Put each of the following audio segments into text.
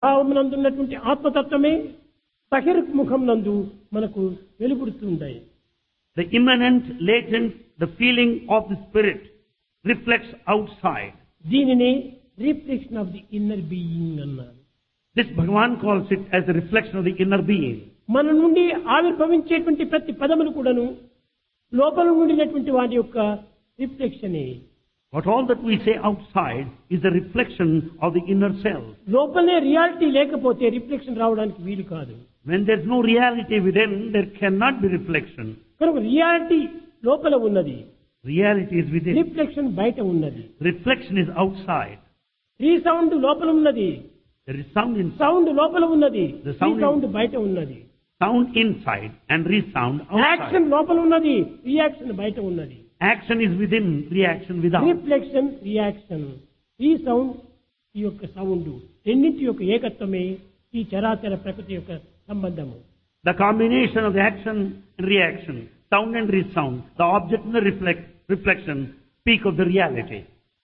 భావమునందున్నటువంటి ఆత్మతత్వమే బహిర్ముఖం నందు మనకు వెలువడుతుంటాయి. The immanent, latent, the feeling of the spirit reflects outside. దీనిని reflection of the inner being అన్నారు. This Bhagavan calls it as a reflection of the inner being. మన నుండి ఆవిర్భవించేటువంటి ప్రతి పదములు కూడాను లోపల ఉండినటువంటి వాటి యొక్క రిఫ్లెక్షనే. What all that we say outside is a reflection of the inner self. లోపలనే రియాలిటీ లేకపోతే రిఫ్లెక్షన్ రావడానికి వీలు కాదు. When there is no reality within, there cannot be reflection. కనుక రియాలిటీ లోపల ఉన్నది, Reality is within. రిఫ్లెక్షన్ బయట ఉన్నది. Reflection is outside. రీసౌండ్ లోపల ఉన్నది, There is sound inside. Sound లోపల ఉన్నది, The sound రీసౌండ్ బయట ఉన్నది. Sound inside and resound action outside. లోపల ఉన్నది, రియాక్షన్ బయట ఉన్నది. Action is within, reaction without. Reflection, reaction, resound, ఈ యొక్క సౌండ్ రెండింటి యొక్క ఏకత్వమే ఈ చరాచర ప్రకృతి యొక్క సంబంధము. The combination of the action and reaction, sound and resound, the object and the reflection speak of the reality.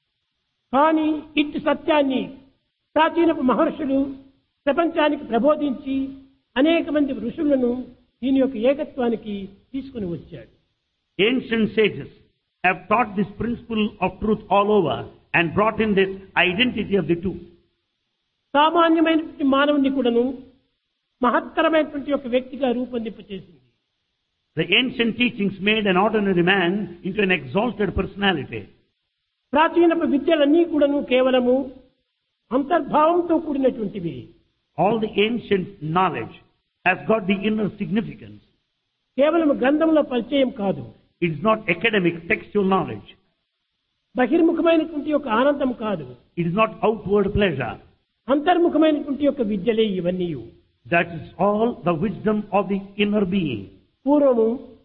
కానీ ఇట్టి సత్యాన్ని ప్రాచీన మహర్షులు ప్రపంచానికి ప్రబోధించి అనేక మంది ఋషులను దీని యొక్క ఏకత్వానికి తీసుకుని వచ్చాడు. Ancient sages have taught this principle of truth all over and brought in this identity of the two. సామాన్యమైనటువంటి మానవుని కూడాను మహత్తరమైనటువంటి ఒక వ్యక్తిగా రూపొందింపచేసింది. The ancient teachings made an ordinary man into an exalted personality. ప్రాచీన విద్యలన్నీ కూడాను కేవలము అంతర్భావంతో కూడినటువంటివి. All the ancient knowledge has got the inner significance. కేవలం గ్రంథంలో పరిచయం కాదు, It is not academic, textual knowledge. బహిర్ముఖమైనటువంటి యొక్క ఆనందం కాదు, It is not outward pleasure. అంతర్ముఖమైనటువంటి యొక్క విద్యలే ఇవన్నీ. That is all the wisdom of the inner being. పూర్వము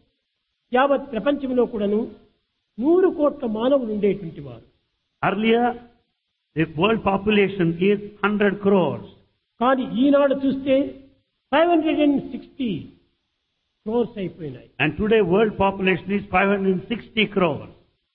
యావత్ ప్రపంచంలో కూడాను 100 కోట్ల మానవులు ఉండేటువంటి వారు. Earlier, the world population is 100 crores. కానీ ఈనాడు చూస్తే 560 crores అయిపోయినాయి. And today world population is 560 crores.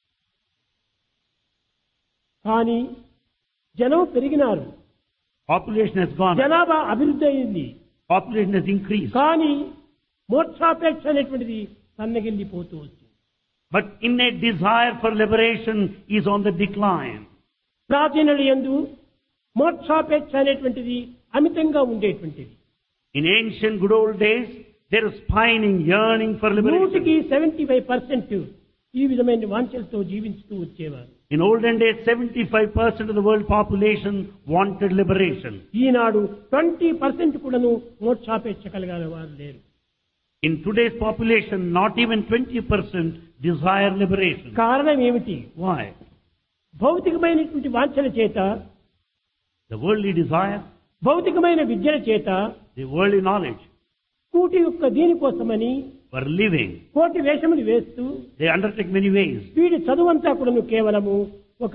కానీ జనం పెరిగినారు, Population has gone up. జనాభా అభివృద్ధి అయింది. Population has increased. కానీ మోక్షాపేక్ష అనేటువంటిది సన్నగిల్లిపోతూ వచ్చింది. But innate desire for liberation is on the decline. ప్రాచీనుల యందు మోక్షాపేక్ష అనేటువంటిది అమితంగా ఉండేటువంటిది. In ancient good old days, there was pining, yearning for liberation. 75% ఈ విధమైన వాంఛలతో జీవించుతూ వచ్చేవారు. In olden days, 75% of the world population wanted liberation. ఈనాడు 20% కూడాను మోక్షాపేక్ష కలిగిన వారు లేరు. In today's population, not even 20% desire liberation. కారణం ఏమిటి? Why? భౌతికమైనటువంటి వాంఛల చేత, The worldly desire, భౌతికమైన విద్యల చేత, the worldly knowledge, కూటి యొక్క దీనికోసమని for living, కోటి వేషములు వేస్తూ they undertake many ways. వీడి చదువంతా కూడాను కేవలము ఒక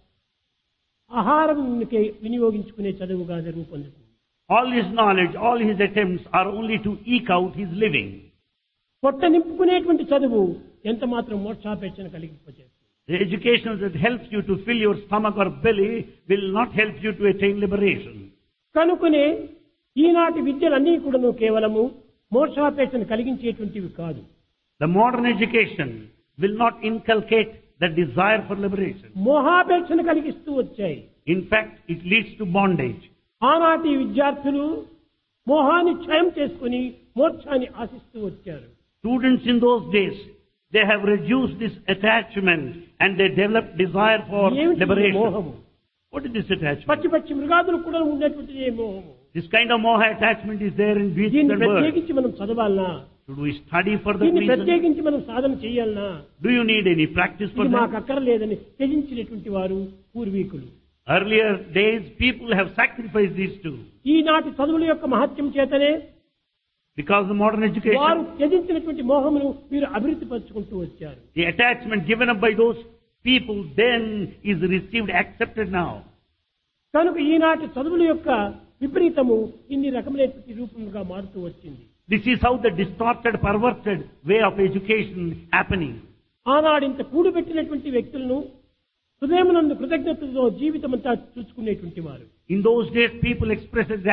ఆహారం వినియోగించుకునే చదువుగా రూపొందుతుంది. All his knowledge, all his attempts are only to eke out his living. పొట్ట నింపుకునేటువంటి చదువు ఎంత మాత్రం మోక్షాపేక్షను కలిగిపోతుంది. The education that helps you to fill your stomach or belly will not help you to attain liberation. కనుకనే ఈనాటి విద్యలన్నీ కూడాను కేవలము మోక్షాపేక్షను కలిగించేటువంటివి కాదు. The modern education will not inculcate the desire for liberation. మోహాపేక్షను కలిగిస్తూ వచ్చాయి. In fact, it leads to bondage. ఆనాటి విద్యార్థులు మోహాన్ని క్షయం చేసుకుని మోక్షాన్ని ఆశిస్తూ వచ్చారు. Students in those days, they have reduced this attachment and they developed desire for ఏమిటి liberation. మోహము? What is this attachment? పచ్చి పచ్చి మృగాదులు కూడా ఉన్నటువంటిది మోహము. This kind of moha attachment is there in beasts దీన్ని and birds. ప్రత్యేకించి మనం చదవాలనా? Should we study for that దీన్ని reason? ప్రత్యేకించి మనం సాధన చేయాలనా? Do you need any practice for ఇది that? మాకు అక్కర్లేదని త్యజించినటువంటి వారు పూర్వీకులు. Earlier days, people have sacrificed these two. ఈనాటి చదువుల యొక్క మహత్యం చేతనే Because the modern వారు education, త్యజించినటువంటి మోహమును మీరు అభివృద్ధి పరుచుకుంటూ వచ్చారు. the attachment given up by those people then is received, accepted now. కనుక ఈనాటి చదువుల యొక్క విపరీతము ఇన్ని రకమైనటువంటి రూపంగా మారుతూ వచ్చింది. This is how the distorted, perverted way of education happening. ఆనాడింత కూడబెట్టినటువంటి వ్యక్తులను హృదయమునందు కృతజ్ఞతతో జీవితమంతా చూసుకునేటువంటి వారు. In those days, people expressed